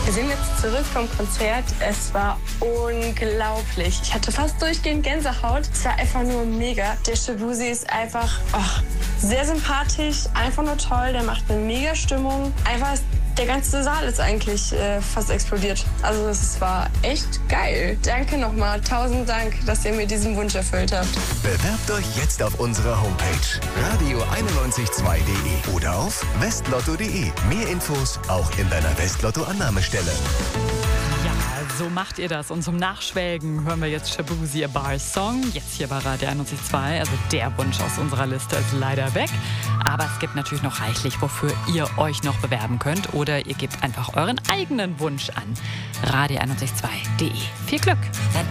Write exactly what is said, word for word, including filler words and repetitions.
Wir sind jetzt zurück vom Konzert. Es war unglaublich. Ich hatte fast durchgehend Gänsehaut. Es war einfach nur mega. Der Shaboozey ist einfach oh, sehr sympathisch, einfach nur toll. Der macht eine mega Stimmung. Einfach der ganze Saal ist eigentlich äh, fast explodiert. Also es war echt geil. Danke nochmal. Tausend Dank, dass ihr mir diesen Wunsch erfüllt habt. Bewerbt euch jetzt auf unserer Homepage radio einundneunzig Komma zwei punkt de oder auf westlotto punkt de. Mehr Infos auch in deiner Westlotto-Annahmestelle. Ja, so macht ihr das. Und zum Nachschwelgen hören wir jetzt Shaboozey A Bars Song. Jetzt hier bei Radio einundneunzig Komma zwei. Also der Wunsch aus unserer Liste ist leider weg. Aber es gibt natürlich noch reichlich, wofür ihr euch noch bewerben könnt. Oder ihr gebt einfach euren eigenen Wunsch an. radio einundneunzig Komma zwei punkt de. Viel Glück!